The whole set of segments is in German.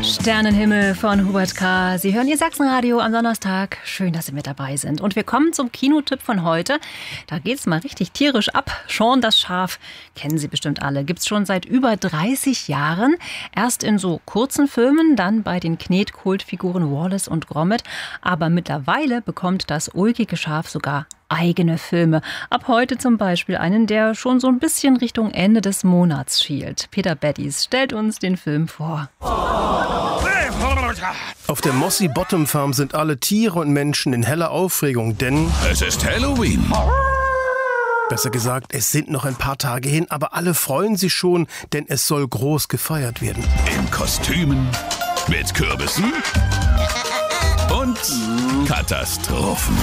Sternenhimmel von Hubert K. Sie hören Ihr Sachsenradio am Donnerstag. Schön, dass Sie mit dabei sind. Und wir kommen zum Kinotipp von heute. Da geht's mal richtig tierisch ab. Shaun das Schaf. Kennen Sie bestimmt alle. Gibt's schon seit über 30 Jahren. Erst in so kurzen Filmen, dann bei den Knetkultfiguren Wallace und Gromit. Aber mittlerweile bekommt das ulkige Schaf sogar eigene Filme. Ab heute zum Beispiel einen, der schon so ein bisschen Richtung Ende des Monats schielt. Peter Beddies stellt uns den Film vor. Auf der Mossy Bottom Farm sind alle Tiere und Menschen in heller Aufregung, denn es ist Halloween. Besser gesagt, es sind noch ein paar Tage hin, aber alle freuen sich schon, denn es soll groß gefeiert werden. In Kostümen, mit Kürbissen und Katastrophen.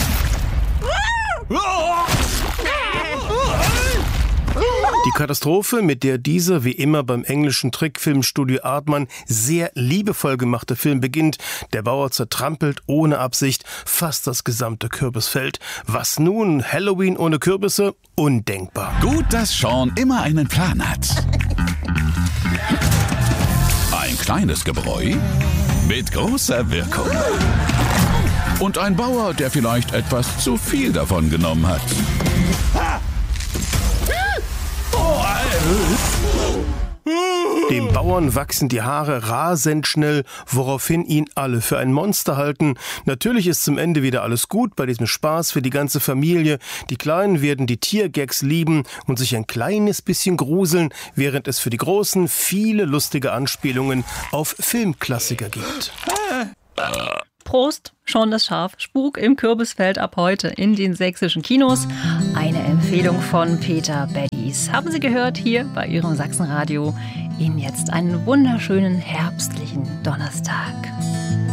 Die Katastrophe, mit der dieser, wie immer beim englischen Trickfilmstudio Aardman, sehr liebevoll gemachte Film beginnt. Der Bauer zertrampelt ohne Absicht fast das gesamte Kürbisfeld. Was nun? Halloween ohne Kürbisse? Undenkbar. Gut, dass Shaun immer einen Plan hat. Ein kleines Gebräu mit großer Wirkung. Und ein Bauer, der vielleicht etwas zu viel davon genommen hat. Dem Bauern wachsen die Haare rasend schnell, woraufhin ihn alle für ein Monster halten. Natürlich ist zum Ende wieder alles gut bei diesem Spaß für die ganze Familie. Die Kleinen werden die Tiergags lieben und sich ein kleines bisschen gruseln, während es für die Großen viele lustige Anspielungen auf Filmklassiker gibt. Prost, Shaun das Schaf, Spuk im Kürbisfeld ab heute in den sächsischen Kinos. Eine Empfehlung von Peter Beddies. Haben Sie gehört hier bei Ihrem Sachsenradio. Ihnen jetzt einen wunderschönen herbstlichen Donnerstag.